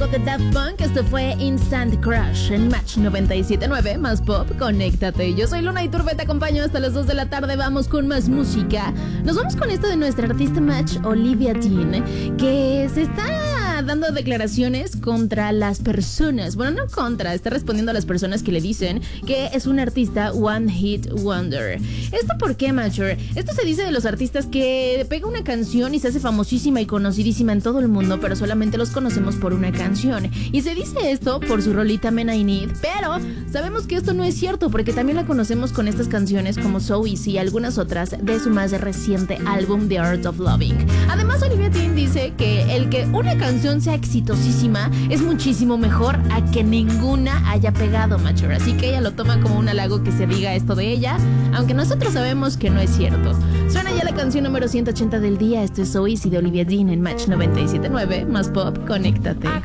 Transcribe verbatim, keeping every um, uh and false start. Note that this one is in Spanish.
clásico de Daft Punk. Esto fue Instant Crush en Match noventa y siete punto nueve, más pop, conéctate. Yo soy Luna Iturbe, te acompaño hasta las dos de la tarde. Vamos con más música. Nos vamos con esto de nuestra artista Match, Olivia Dean, que se está dando declaraciones contra las personas. Bueno, no contra, está respondiendo a las personas que le dicen que es un artista One Hit Wonder. ¿Esto por qué, Matcher? Esto se dice de los artistas que pega una canción y se hace famosísima y conocidísima en todo el mundo, pero solamente los conocemos por una canción. Y se dice esto por su rolita Men I Need, pero sabemos que esto no es cierto, porque también la conocemos con estas canciones como So Easy y algunas otras de su más reciente álbum The Art of Loving. Además, Olivia Dean dice que el que una canción sea exitosísima es muchísimo mejor a que ninguna haya pegado, Matcher. Así que ella lo toma como un halago que se diga esto de ella, aunque nosotros sabemos que no es cierto. Suena ya la canción número ciento ochenta del día. Esto es So Easy de Olivia Dean en Match noventa y siete punto nueve, más pop, conéctate.